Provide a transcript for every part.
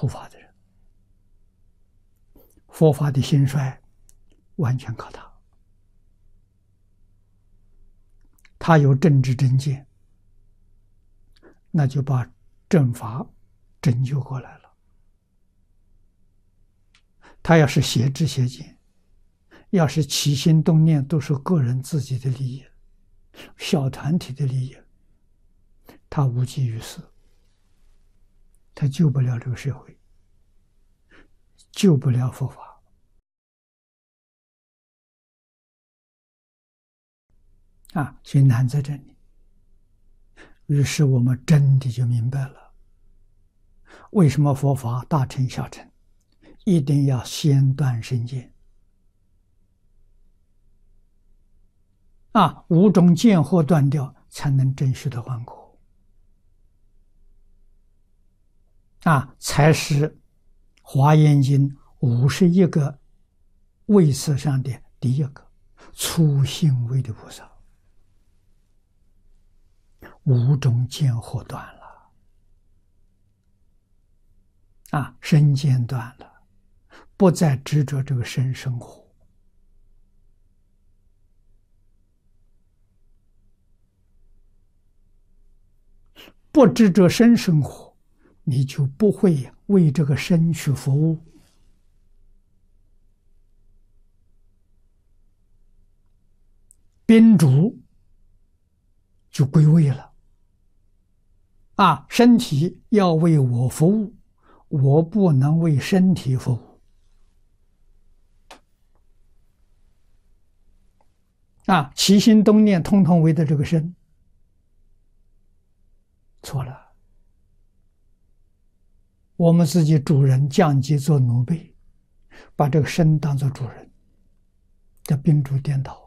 护法的人。佛法的兴衰完全靠他，他有正知正见，那就把正法拯救过来了。他要是邪知邪见，要是起心动念都是个人自己的利益、小团体的利益，他无济于事，他救不了这个社会，救不了佛法。所以难在这里。于是我们真的就明白了，为什么佛法大乘小乘一定要先断身见。五种见惑断掉，才能正须的还果。才是华严经51个位次上的第一个初信位的菩萨。五种见惑断了，身见断了，不再执着这个身生活。不执着身生活，你就不会为这个身去服务。宾主就归位了。身体要为我服务，我不能为身体服务。起心动念通通为的这个身，错了。我们自己主人降级做奴婢，把这个身当作主人，叫宾主颠倒。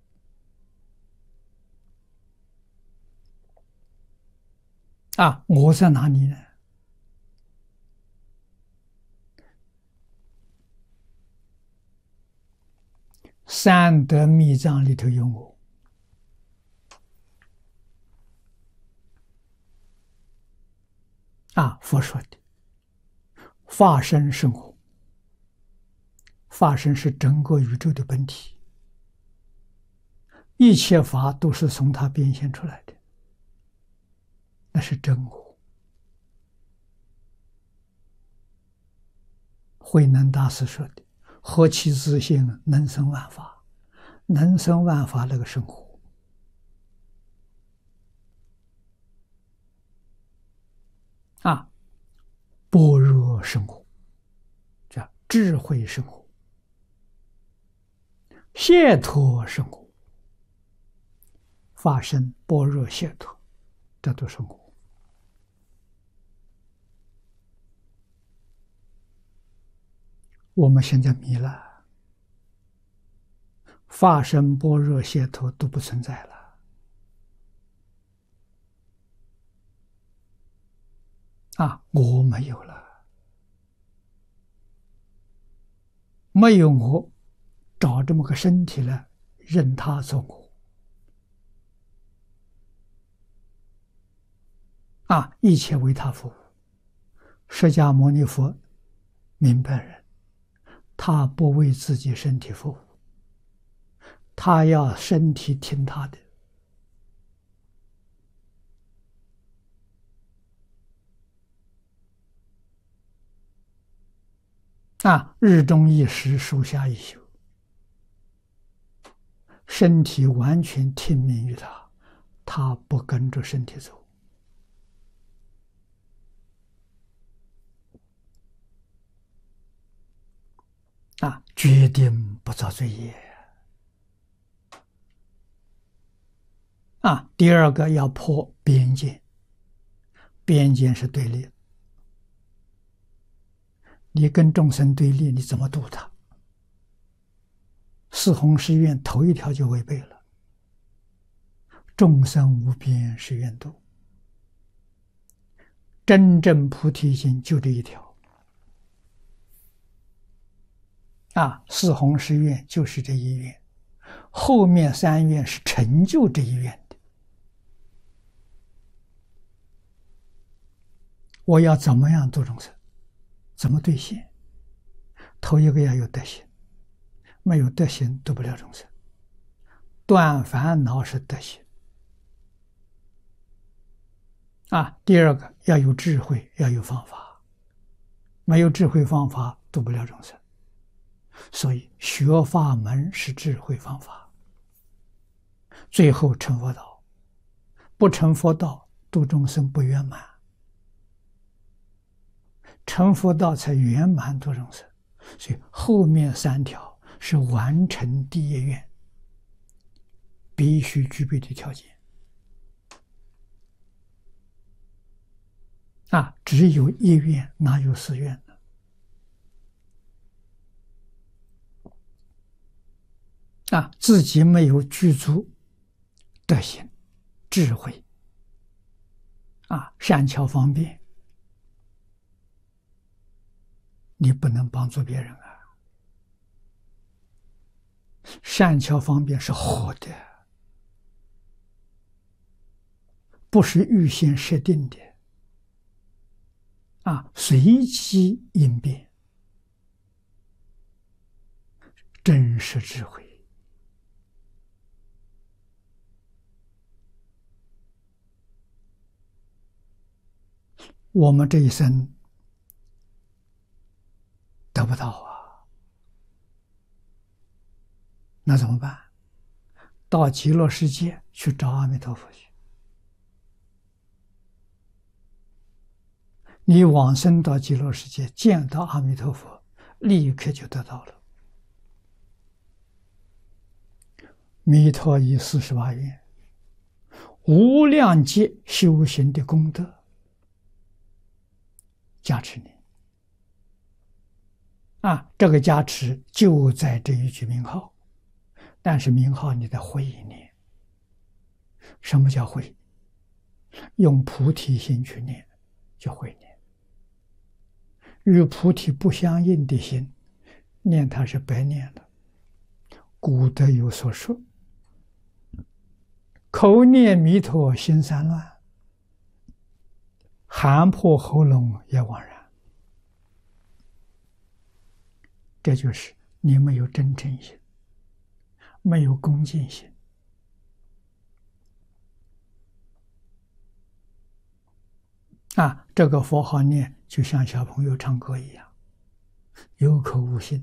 我在哪里呢？三德密藏里头有我。佛说的法身是我，法身是整个宇宙的本体，一切法都是从它变现出来的，那是真我。慧能大师说的何其自性，能生万法，能生万法那个生活。般若生活，叫智慧生活，解脱生活，法身般若解脱，这都生活。我们现在迷了，法身般若解脱都不存在了。我没有了，没有我，找这么个身体来，任他做我。一切为他服务。释迦牟尼佛明白人，他不为自己身体服务，他要身体听他的。日中一时，树下一宿，身体完全听命于他，他不跟着身体走。决定不造罪业。第二个要破边界，边界是对立。你跟众生对立，你怎么度他？四弘誓愿头一条就违背了。众生无边誓愿度，真正菩提心就这一条。四弘誓愿就是这一愿，后面三愿是成就这一愿的。我要怎么样度众生？ 怎么兑现？头一个要有德行，没有德行度不了众生。断烦恼是德行第二个要有智慧，要有方法，没有智慧方法度不了众生。所以学法门是智慧方法，最后成佛道。不成佛道，度众生不圆满，成佛道才圆满度众生。所以后面3条是完成第一愿必须具备的条件只有一愿，哪有4愿呢？自己没有具足德行、智慧善巧方便，你不能帮助别人善巧方便是活的，不是预先设定的随机应变，真实智慧。我们这一生得不到那怎么办？到极乐世界去找阿弥陀佛去。你往生到极乐世界，见到阿弥陀佛，立刻就得到了。弥陀以48愿，无量劫修行的功德加持你这个加持就在这一句名号，但是名号你得会念。什么叫会？用菩提心去念就会念。与菩提不相应的心念它是白念的。古德有所说，口念弥陀心散乱，喊破喉咙也枉然。这就是你没有真诚心，没有恭敬心这个佛号念就像小朋友唱歌一样，有口无心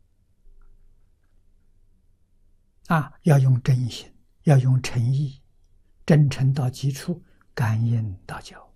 要用真心，要用诚意，真诚到基础，感应道交。